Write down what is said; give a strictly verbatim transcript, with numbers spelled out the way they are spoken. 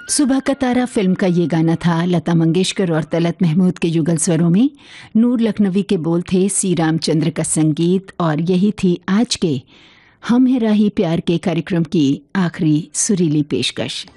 सुबह का तारा फिल्म का ये गाना था। लता मंगेशकर और तलत महमूद के युगल स्वरों में नूर लखनवी के बोल थे, सी रामचंद्र का संगीत। और यही थी आज के हम है राही प्यार के कार्यक्रम की आखिरी सुरीली पेशकश।